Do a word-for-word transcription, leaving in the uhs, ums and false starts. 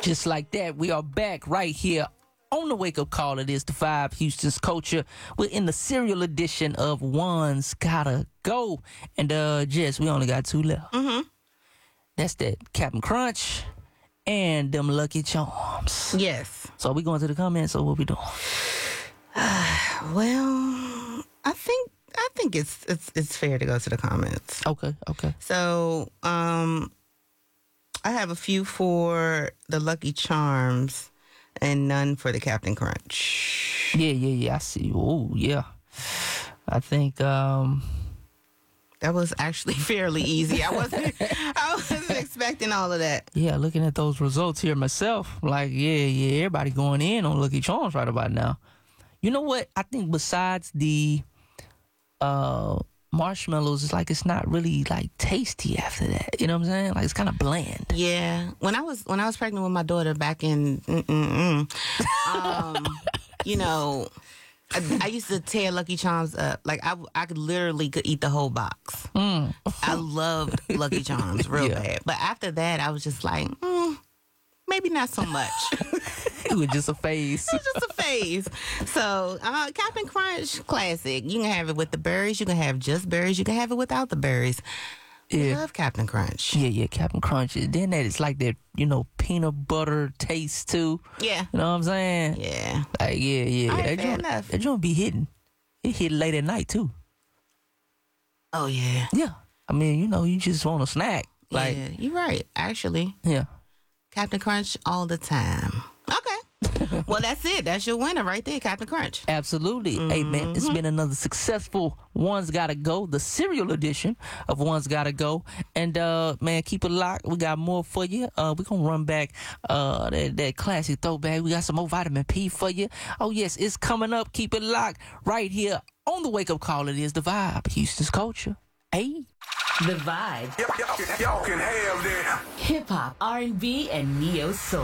Just like that, we are back right here on the Wake Up Call. It is the Vibe, Houston's Culture. We're in the serial edition of One's Gotta Go. And, uh, Jess, we only got two left. Mm-hmm. That's that Captain Crunch and them Lucky Charms. Yes. So are we going to the comments, or what we doing? Well, I think I think it's it's it's fair to go to the comments. Okay, okay. So, um, I have a few for the Lucky Charms and none for the Captain Crunch. Yeah, yeah, yeah. I see. Oh, yeah. I think um, that was actually fairly easy. I wasn't I wasn't expecting all of that. Yeah, looking at those results here myself, like, yeah, yeah, everybody going in on Lucky Charms right about now. You know what? I think besides the uh, marshmallows, it's like it's not really like tasty after that. You know what I'm saying? Like it's kind of bland. Yeah. When I was when I was pregnant with my daughter back in, mm-mm-mm, um, you know, I, I used to tear Lucky Charms up. Like I, I could literally could eat the whole box. Mm. I loved Lucky Charms real Yeah. bad. But after that, I was just like, mm, maybe not so much. It was just a phase. It was just a phase. So, uh, Captain Crunch, classic. You can have it with the berries. You can have just berries. You can have it without the berries. I Yeah. love Captain Crunch. Yeah, yeah, Captain Crunch. Then that it's like that, you know, peanut butter taste too. Yeah. You know what I'm saying? Yeah. Like, yeah, yeah. All right, that fair joint, enough. that joint be hitting. It hit late at night too. Oh, yeah. Yeah. I mean, you know, you just want a snack. Like, yeah, you're right, actually. yeah. Captain Crunch all the time. Okay. Well, that's it. That's your winner right there, Captain Crunch. Absolutely. Hey, man, it's been another successful One's Gotta Go, the serial edition of One's Gotta Go. And, uh, man, keep it locked. We got more for you. Uh, we're going to run back uh, that, that classic throwback. We got some more vitamin P for you. Oh, yes, it's coming up. Keep it locked right here on the Wake Up Call. It is the Vibe, Houston's Culture. Hey. The Vibe. Y'all can have that. Hip hop, R and B, and neo soul.